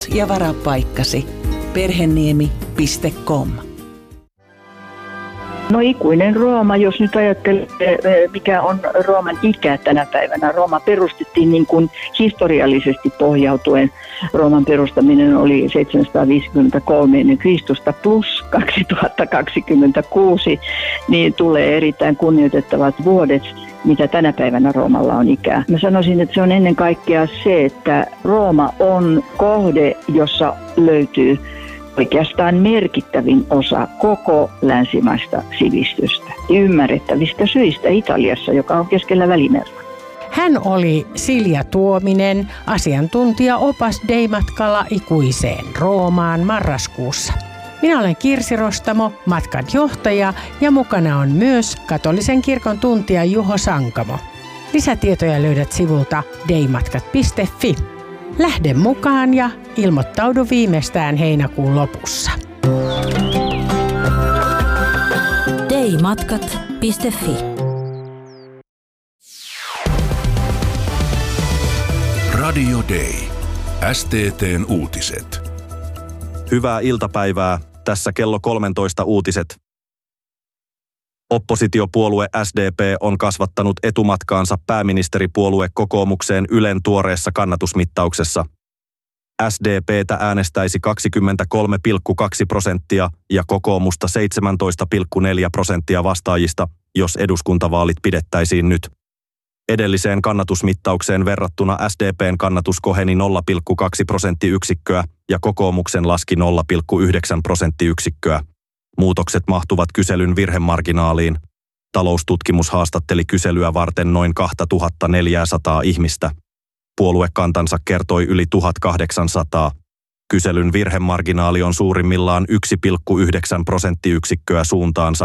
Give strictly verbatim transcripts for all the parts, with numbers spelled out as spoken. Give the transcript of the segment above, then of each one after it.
ja varaa paikkasi. perheniemi piste com. No ikuinen Rooma, jos nyt ajattelee, mikä on Rooman ikä tänä päivänä. Rooma perustettiin niin kuin historiallisesti pohjautuen. Rooman perustaminen oli seitsemänsataaviisikymmentäkolme ennen Kristusta plus kaksituhattakaksikymmentäkuusi, niin tulee erittäin kunnioitettavat vuodet, mitä tänä päivänä Roomalla on ikää. Mä sanoisin, että se on ennen kaikkea se, että Rooma on kohde, jossa löytyy oikeastaan merkittävin osa koko länsimaista sivistystä. Ymmärrettävistä syistä Italiassa, joka on keskellä Välimerta. Hän oli Silja Tuominen, asiantuntija opas Dei-matkalla ikuiseen Roomaan marraskuussa. Minä olen Kirsi Rostamo, matkan johtaja, ja mukana on myös katolisen kirkon tuntija Juho Sankamo. Lisätietoja löydät sivulta deimatkat piste fi. Lähde mukaan ja ilmoittaudu viimeistään heinäkuun lopussa. deimatkat piste fi. Radio Day. S T T:n uutiset. Hyvää iltapäivää. Tässä kello kolmetoista uutiset. Oppositiopuolue S D P on kasvattanut etumatkaansa pääministeripuolue kokoomukseen Ylen tuoreessa kannatusmittauksessa. S D P:tä äänestäisi kaksikymmentäkolme pilkku kaksi prosenttia ja kokoomusta seitsemäntoista pilkku neljä prosenttia vastaajista, jos eduskuntavaalit pidettäisiin nyt. Edelliseen kannatusmittaukseen verrattuna S D P:n kannatus koheni nolla pilkku kaksi prosenttiyksikköä ja kokoomuksen laski nolla pilkku yhdeksän prosenttiyksikköä. Muutokset mahtuvat kyselyn virhemarginaaliin. Taloustutkimus haastatteli kyselyä varten noin kaksituhattaneljäsataa ihmistä. Puoluekantansa kertoi yli tuhatkahdeksansataa. Kyselyn virhemarginaali on suurimmillaan yksi pilkku yhdeksän prosenttiyksikköä suuntaansa.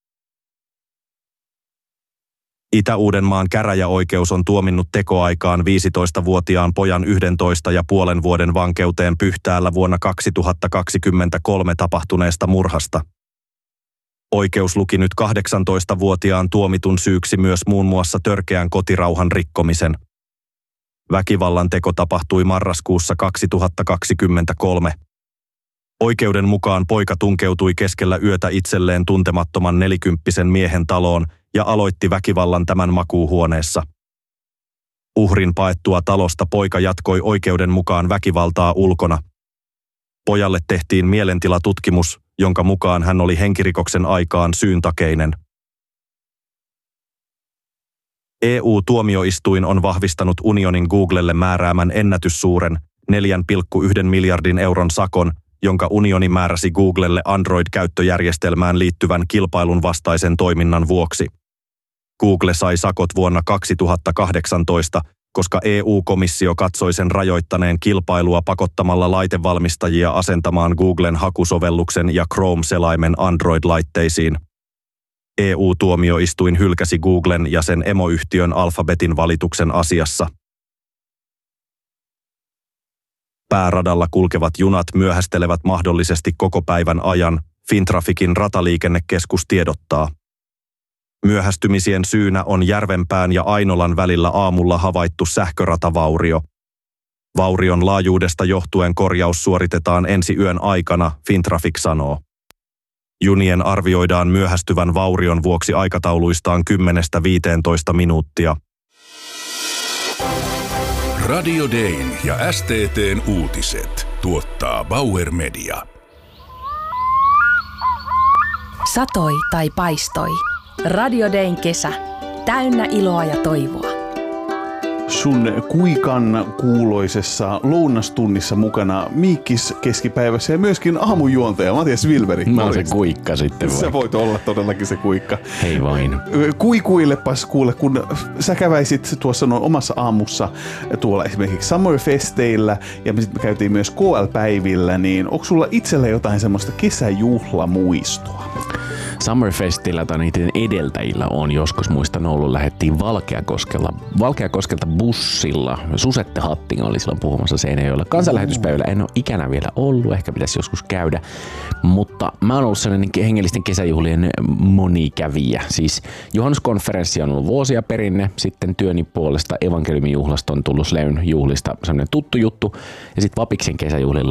Itä-Uudenmaan käräjäoikeus on tuominnut tekoaikaan viisitoistavuotiaan pojan yhdentoista ja puolen vuoden vankeuteen Pyhtäällä vuonna kaksituhattakaksikymmentäkolme tapahtuneesta murhasta. Oikeus luki nyt kahdeksantoistavuotiaan tuomitun syyksi myös muun muassa törkeän kotirauhan rikkomisen. Väkivallan teko tapahtui marraskuussa kaksituhattakaksikymmentäkolme. Oikeuden mukaan poika tunkeutui keskellä yötä itselleen tuntemattoman nelikymppisen miehen taloon ja aloitti väkivallan tämän makuuhuoneessa. Uhrin paettua talosta poika jatkoi oikeuden mukaan väkivaltaa ulkona. Pojalle tehtiin mielentilatutkimus, jonka mukaan hän oli henkirikoksen aikaan syyntakeinen. E U-tuomioistuin on vahvistanut unionin Googlelle määräämän ennätyssuuren neljä pilkku yksi miljardin euron sakon, jonka unioni määräsi Googlelle Android-käyttöjärjestelmään liittyvän kilpailun vastaisen toiminnan vuoksi. Google sai sakot vuonna kaksituhattakahdeksantoista, koska E U-komissio katsoi sen rajoittaneen kilpailua pakottamalla laitevalmistajia asentamaan Googlen hakusovelluksen ja Chrome-selaimen Android-laitteisiin. E U-tuomioistuin hylkäsi Googlen ja sen emoyhtiön Alphabetin valituksen asiassa. Pääradalla kulkevat junat myöhästelevät mahdollisesti koko päivän ajan, Fintraficin rataliikennekeskus tiedottaa. Myöhästymisien syynä on Järvenpään ja Ainolan välillä aamulla havaittu sähköratavaurio. Vaurion laajuudesta johtuen korjaus suoritetaan ensi yön aikana, Fintraffic sanoo. Junien arvioidaan myöhästyvän vaurion vuoksi aikatauluistaan kymmenestä viiteentoista minuuttia. Radio Dayn ja S T T:n uutiset tuottaa Bauer Media. Satoi tai paistoi. Radio Dayn kesä. Täynnä iloa ja toivoa. Sun kuikan kuuloisessa lounastunnissa mukana Miikkis keskipäivässä ja myöskin aamujuontaja Matias Wilberi. Mä oon se kuikka sitten vai? Sä voit olla todellakin se kuikka. Hei vain. Kuikuillepas kuule, kun sä käväisit tuossa noin omassa aamussa tuolla esimerkiksi Summerfesteillä ja me sitten me käytiin myös K L-päivillä, niin onko sulla itsellä jotain semmoista kesäjuhlamuistoa? Summerfestillä tai niiden edeltäjillä on joskus, muistan ollut, lähdettiin Valkeakoskella, Valkeakoskelta bussilla. Susette Hatting oli silloin puhumassa Seinäjoella. Kansanlähetyspäivillä en ole ikänä vielä ollut, ehkä pitäisi joskus käydä. Mutta mä oon ollut sellainen hengellisten kesäjuhlien monikävijä. Siis juhannuskonferenssi on ollut vuosia perinne, sitten työni puolesta evankeliumijuhlasta on tullut Sleyn juhlista sellainen tuttu juttu. Ja sitten Vapiksen kesäjuhlilla